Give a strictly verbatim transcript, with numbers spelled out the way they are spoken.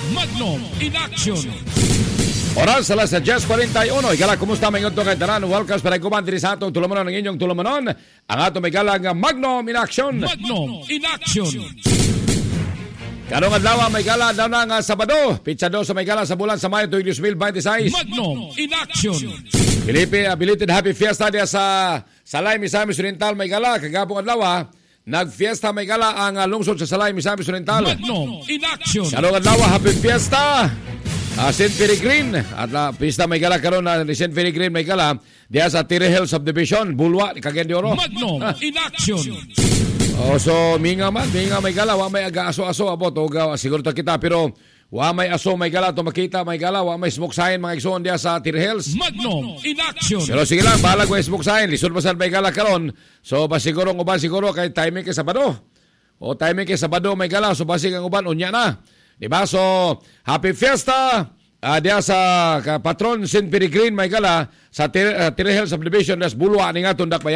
Magnum in action. Oras alas diyes forty-one. Igala, kumusta may ngunto kay Taran? Welcome sa kuman diri sa atong tulumanon ng inyong tulumanon. Ang atong may gala nga Magnum in action. Magnum in action. Karong adlaw may gala daw na nga Sabado. Pizza do sa may gala sa bulan sa Mayo tuig twenty twenty-six. Magnum in action. Filipe, belated happy fiesta dia sa Salay, Misamis Oriental may gala. Kagapong adlaw nagfiesta may gala ang uh, lungsod sa Salay, Misamis Oriental. Magnum in action. Karong adlaw happy fiesta. Uh, Saint Peregrine at uh, pista may gala karon na uh, Saint Peregrine may gala diya sa Tire Hill Subdivision, Bulwa, Cagayan de Oro. Magnum in action. Oh, so minga man, minga may gala, wa may aga-aso-aso abot o siguro ta kita pero wa may aso may gala to makita may gala, wa may smoke sign mga igsoon diya sa Tire Hills. Magnum in action. Pero sige lang, bahala ko smoke sign, lisod pa sa may gala karon. So pasiguro ng uban siguro kay timing kay Sabado. O timing kay Sabado may gala, so basig ang uban unya na. Diba? So, happy fiesta uh, diya sa uh, patron Saint Peregrine may gala sa Tire, uh, Tire Hill Subdivision, das Bulwa ni nga tundak